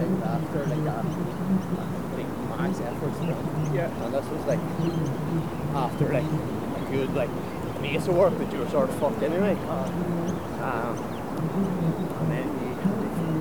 like after like a like max effort sprint. Yeah. And this was like after like a good like piece of work that you were sort of fucked anyway. And then